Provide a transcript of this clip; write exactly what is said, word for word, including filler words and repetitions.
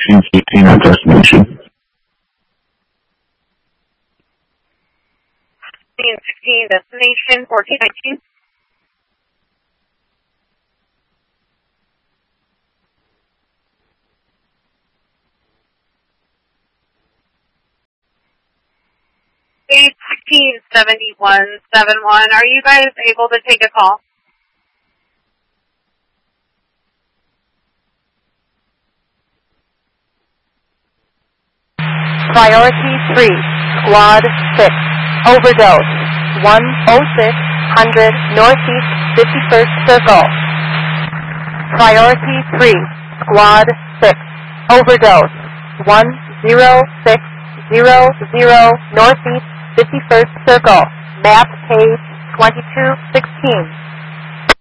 sixteen fifteen on destination. sixteen sixteen destination, fourteen nineteen. eight sixteen seventy-one seventy-one. Are you guys able to take a call? Priority three, Squad six, overdose, one oh six hundred Northeast fifty-first Circle. Priority three, Squad six, overdose, one oh six hundred Northeast fifty-first Circle, map page twenty-two sixteen.